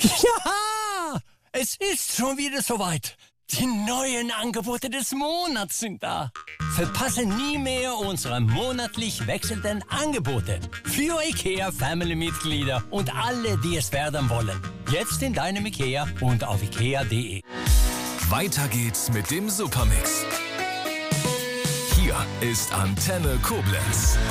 Ja, es ist schon wieder soweit. Die neuen Angebote des Monats sind da. Verpasse nie mehr unsere monatlich wechselnden Angebote. Für IKEA-Family-Mitglieder und alle, die es werden wollen. Jetzt in deinem IKEA und auf ikea.de. Weiter geht's mit dem Supermix. Hier ist Antenne Koblenz.